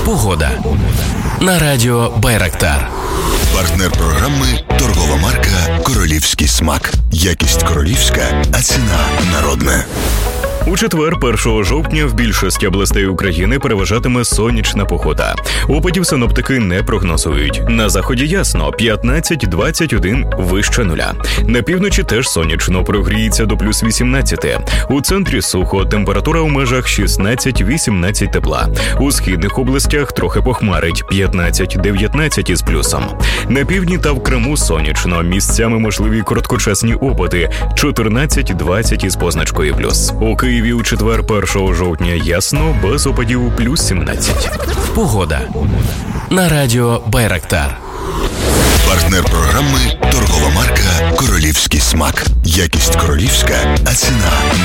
Погода. На радіо Байрактар. Партнер програми – торгова марка «Королівський смак». Якість королівська, а ціна народна. У четвер, 1 жовтня, в більшості областей України переважатиме сонячна погода. Опадів синоптики не прогнозують. На заході ясно – 15-21 вище нуля. На півночі теж сонячно, прогріється до плюс 18. У центрі сухо, температура у межах 16-18 тепла. У східних областях трохи похмарить – 15-19 із плюсом. На півдні та в Криму сонячно, місцями можливі короткочасні опади – 14-20 із позначкою плюс. У Києві у четвер 1 жовтня ясно, без опадів плюс 17. Погода. На радіо Байрактар. Партнер програми – торгова марка «Королівський смак». Якість королівська, а ціна